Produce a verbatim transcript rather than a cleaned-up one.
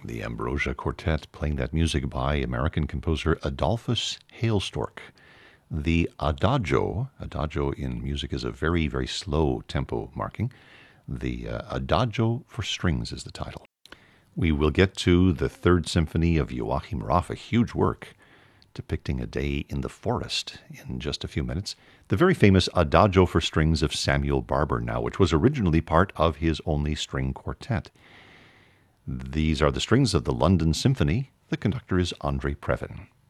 The Ambrosia Quartet playing that music by American composer Adolphus Hailstork. The Adagio, Adagio in music is a very, very slow tempo marking. The uh, Adagio for Strings is the title. We will get to the Third Symphony of Joachim Raff, a huge work depicting a day in the forest in just a few minutes. The very famous Adagio for Strings of Samuel Barber now, which was originally part of his only string quartet. These are the strings of the London Symphony. The conductor is Andre Previn.